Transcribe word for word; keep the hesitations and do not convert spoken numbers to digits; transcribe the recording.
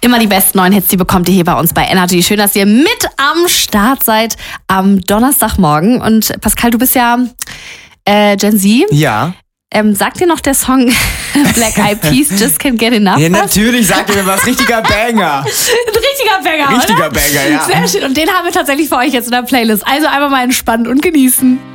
Immer die besten neuen Hits, die bekommt ihr hier bei uns bei Energy. Schön, dass ihr mit am Start seid am Donnerstagmorgen. Und Pascal, du bist ja äh, Gen Z. Ja. Ähm, sagt dir noch der Song Black Eyed Peas, Just Can't Get Enough? Ja, natürlich sagt ihr mir was. Richtiger Banger. Ein richtiger Banger, Richtiger oder? Banger, ja. Sehr schön. Und den haben wir tatsächlich für euch jetzt in der Playlist. Also einmal mal entspannen und genießen.